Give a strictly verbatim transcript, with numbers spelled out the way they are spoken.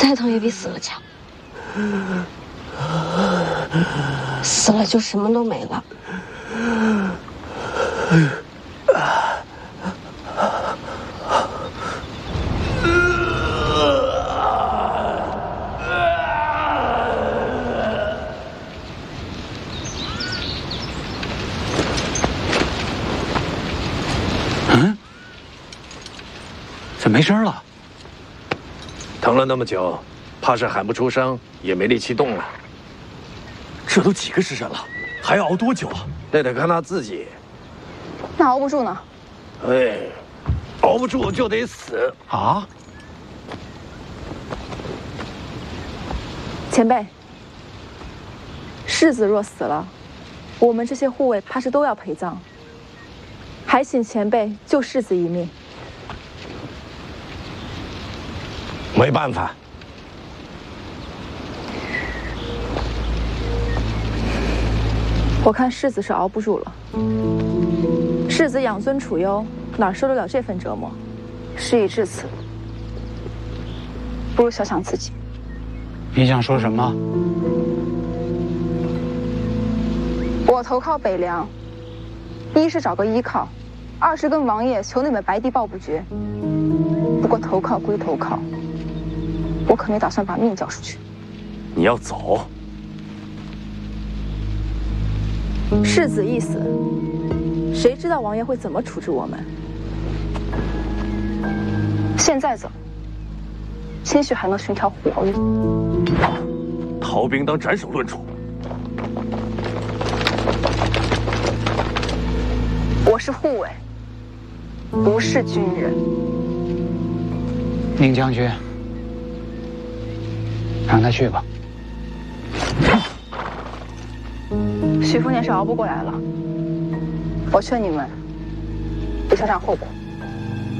再疼也比死了强。死了就什么都没了。 嗯？怎么没声了？ 疼了那么久，怕是喊不出声，也没力气动了。 这都几个时辰了，还要熬多久啊？ 那得看他自己。 那熬不住呢？ 哎，熬不住就得死啊！ 前辈，世子若死了，我们这些护卫怕是都要陪葬，还请前辈救世子一命。 没办法。 我看世子是熬不住了。世子养尊处优，哪受得了这份折磨？事已至此，不如想想自己。 你想说什么？ 我投靠北凉，一是找个依靠，二是跟王爷求那本白帝报不绝。不过投靠归投靠，我可没打算把命交出去。 你要走？ 世子一死，谁知道王爷会怎么处置我们？现在走，兴许还能寻条活路。 逃兵当斩首论处。 我是护卫，不是军人。 宁将军，让他去吧。 许丰年是熬不过来了，我劝你们别想想后果。